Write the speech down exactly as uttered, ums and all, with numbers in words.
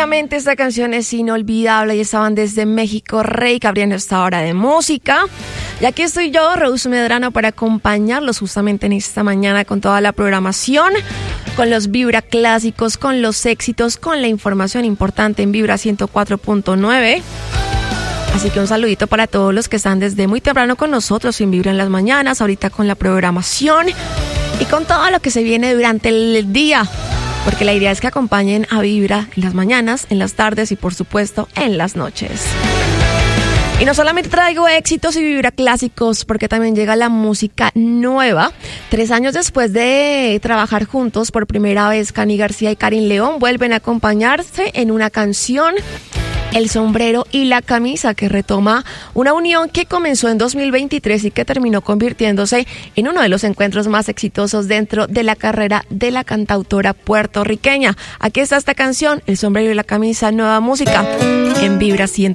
Definitivamente esta canción es inolvidable y estaban desde México Rey abriendo esta hora de música. Y aquí estoy yo, Rose Medrano, para acompañarlos justamente en esta mañana con toda la programación, con los Vibra clásicos, con los éxitos, con la información importante en Vibra ciento cuatro punto nueve. Así que un saludito para todos los que están desde muy temprano con nosotros en Vibra en las mañanas, ahorita con la programación y con todo lo que se viene durante el día. Porque la idea es que acompañen a Vibra en las mañanas, en las tardes y por supuesto en las noches. Y no solamente traigo éxitos y Vibra clásicos, porque también llega la música nueva. Tres años después de trabajar juntos, por primera vez Cani García y Karin León vuelven a acompañarse en una canción, El sombrero y la camisa, que retoma una unión que comenzó en dos mil veintitrés y que terminó convirtiéndose en uno de los encuentros más exitosos dentro de la carrera de la cantautora puertorriqueña. Aquí está esta canción, El sombrero y la camisa, nueva música en Vibra ciento